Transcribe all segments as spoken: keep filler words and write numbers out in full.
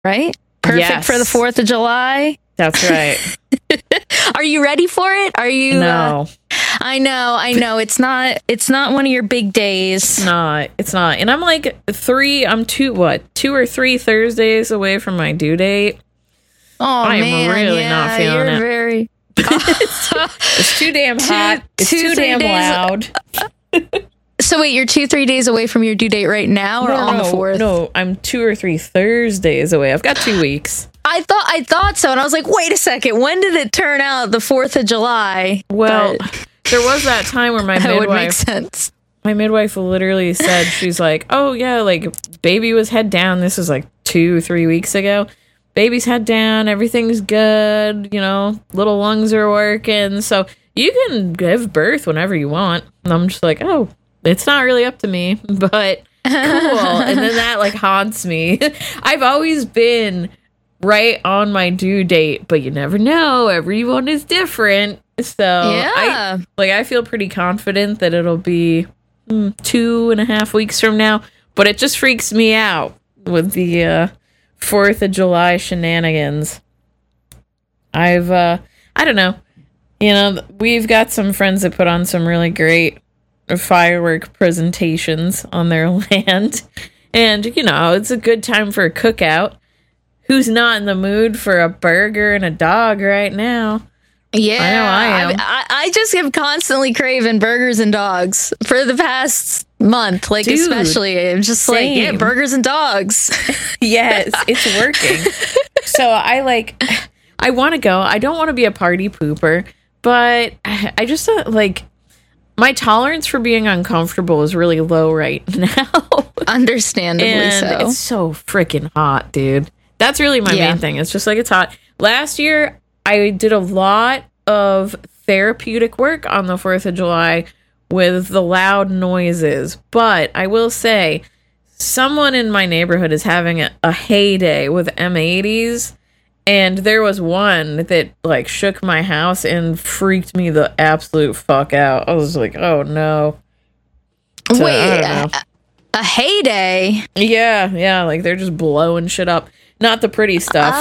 right? Perfect Yes. for the fourth of July. That's right. Are you ready for it? Are you? No, Uh, I know, I know. It's not. It's not one of your big days. it's not. It's not. And I'm like three. I'm two. What? Two or three Thursdays away from my due date. Oh I am man, really yeah, not feeling you're it. Very. It's too damn Two- hot. It's two, too three damn days- loud. So wait, you're two, three days away from your due date right now, or No, on no, the fourth? no, I'm two or three Thursdays away. I've got two weeks. I thought I thought so, and I was like, wait a second. When did it turn out the fourth of July? Well, But there was that time where my that would make midwife, sense. my midwife literally said, she's like, oh yeah, like baby was head down. This was like two, three weeks ago. Baby's head down. Everything's good. You know, little lungs are working. So you can give birth whenever you want. And I'm just like, oh, it's not really up to me, but cool. And then that like haunts me. I've always been right on my due date, but you never know. Everyone is different. So Yeah. I like I feel pretty confident that it'll be mm, two and a half weeks from now, but it just freaks me out with the uh, Fourth of July shenanigans. I've uh, I don't know. You know, we've got some friends that put on some really great firework presentations on their land, and you know, it's a good time for a cookout. Who's not in the mood for a burger and a dog right now? Yeah, I know I am. I, I just have constantly craving burgers and dogs for the past month, like Dude, especially. I'm just like, yeah, same. burgers and dogs. Yes, it's working. So I like, I want to go. I don't want to be a party pooper, but I I just uh, like, my tolerance for being uncomfortable is really low right now. Understandably And so. it's so freaking hot, dude. That's really my Yeah. main thing. It's just like it's hot. Last year, I did a lot of therapeutic work on the fourth of July with the loud noises. But I will say, someone in my neighborhood is having a, a heyday with M eighties. And there was one that like shook my house and freaked me the absolute fuck out. I was like, oh no. So, Wait, I don't a, know. a heyday? Yeah, yeah, like they're just blowing shit up. Not the pretty stuff.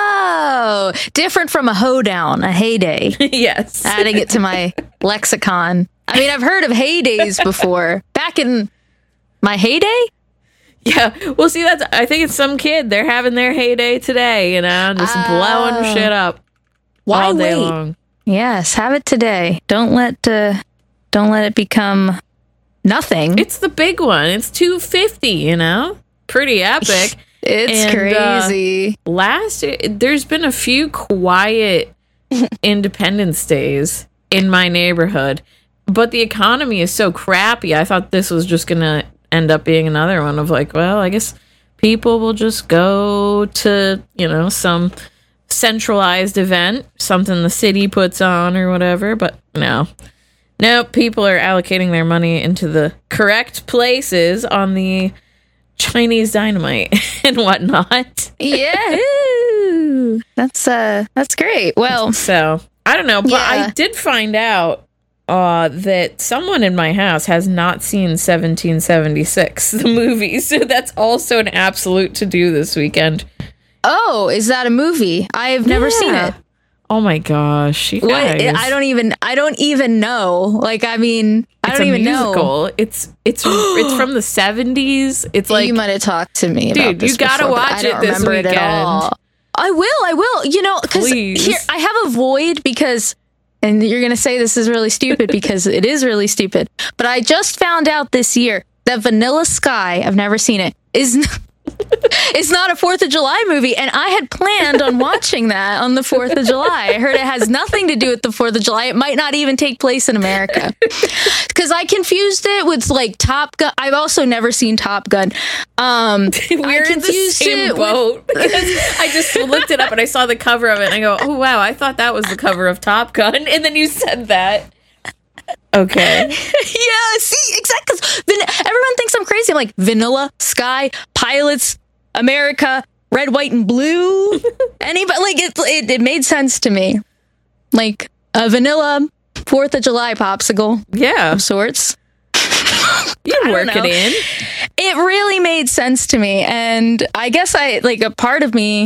Oh, different from a hoedown, a heyday. Yes. Adding it to my lexicon. I mean, I've heard of heydays before. Back in my heyday? Yeah. Well, see, that's, I think it's some kid. They're having their heyday today, you know, just blowing Oh. shit up Why all day wait? long. Yes, have it today. Don't let uh, don't let it become nothing. It's the big one. It's two fifty, you know? Pretty epic. It's and, uh, crazy. Last, there's been a few quiet Independence Days in my neighborhood, but the economy is so crappy. I thought this was just going to end up being another one of like, well, I guess people will just go to, you know, some centralized event, something the city puts on or whatever, but no. No, people are allocating their money into the correct places on the Chinese dynamite and whatnot. Yeah. That's uh that's great. Well, So, I don't know, but Yeah. I did find out uh, that someone in my house has not seen seventeen seventy-six, the movie. So that's also an absolute to-do this weekend. oh, is that a movie? I've never seen Yeah. it. Oh my gosh, you What? guys. I don't even I don't even know. Like I mean, I It's don't a even know. musical. It's it's it's from the seventies. It's like you might have talked to me about Dude, this you gotta before, but watch I don't it this remember it at weekend. all. I will, I will. You know, because Please. here I have a void because, and you're gonna say this is really stupid because it is really stupid. But I just found out this year that Vanilla Sky, I've never seen it, is. N- It's not a fourth of July movie, and I had planned on watching that on the fourth of July. I heard it has nothing to do with the fourth of July. It might not even take place in America. Because I confused it with, like, Top Gun. I've also never seen Top Gun. Um, I We're in the confused same it with- boat. Because I just looked it up and I saw the cover of it and I go, oh wow, I thought that was the cover of Top Gun. And then you said that. Okay. Yeah, see, exactly. 'Cause van- everyone thinks I'm crazy. I'm like, Vanilla Sky, Pilots, America, Red, White, and Blue. Anybody, like, it, it, it made sense to me. Like, a vanilla fourth of July popsicle Yeah. of sorts. You work know. it in. It really made sense to me, and I guess I like a part of me